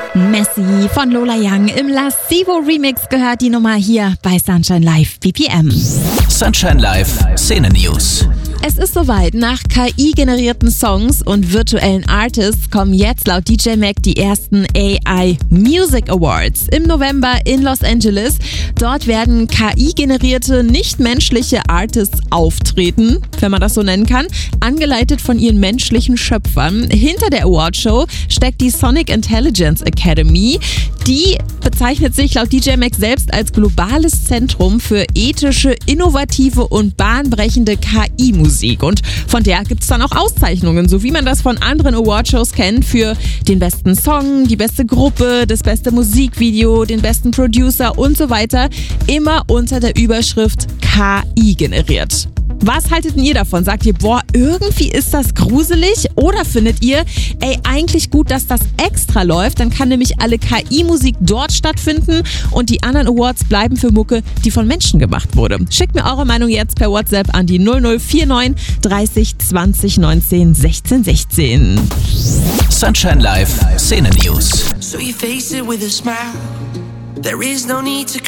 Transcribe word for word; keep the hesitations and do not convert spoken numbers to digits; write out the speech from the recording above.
Messi von Lola Young im Lascivo Remix gehört die Nummer hier bei Sunshine Live B P M. Sunshine Live Szene News. Es ist soweit. Nach K I-generierten Songs und virtuellen Artists kommen jetzt laut D J Mac die ersten A I Music Awards im November in Los Angeles. Dort werden K I-generierte, nicht-menschliche Artists auftreten, wenn man das so nennen kann, angeleitet von ihren menschlichen Schöpfern. Hinter der Awardshow steckt die Sonic Intelligence Academy. Die bezeichnet sich laut D J Mac selbst als globales Zentrum für ethische, innovative und bahnbrechende K I-Musik. Und von der gibt es dann auch Auszeichnungen, so wie man das von anderen Awardshows kennt, für den besten Song, die beste Gruppe, das beste Musikvideo, den besten Producer und so weiter. Immer unter der Überschrift K I generiert. Was haltet ihr davon? Sagt ihr, boah, irgendwie ist das gruselig? Oder findet ihr, ey, eigentlich gut, dass das extra läuft? Dann kann nämlich alle K I-Musik dort stattfinden und die anderen Awards bleiben für Mucke, die von Menschen gemacht wurde. Schickt mir eure Meinung jetzt per WhatsApp an die null null vier neun dreißig zwanzig neunzehn sechzehn sechzehn. Sunshine Live Szene News. So you face it with a smile. There is no need to